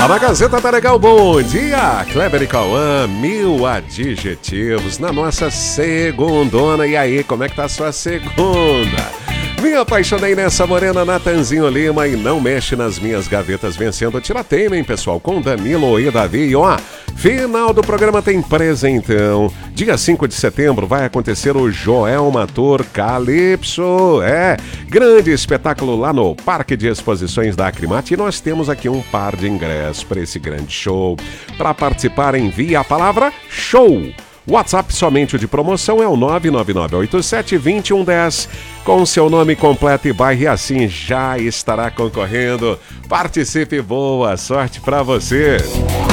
Na Gazeta tá legal, bom dia, Kleber e Cauã, 1000 adjetivos na nossa segundona. E aí, como é que tá a sua segunda? Me apaixonei nessa morena, Natanzinho Lima, e não mexe nas minhas gavetas, vencendo o Tirateima, hein, pessoal, com Danilo e Davi. E ó, final do programa tem presentão. Dia 5 de setembro vai acontecer o Joel Mator Calypso. Grande espetáculo lá no Parque de Exposições da Acrimate. E nós temos aqui um par de ingressos para esse grande show. Para participar, envie a palavra SHOW. WhatsApp somente o de promoção é o 99987-2110 com seu nome completo e bairro, e assim já estará concorrendo. Participe, boa sorte para você!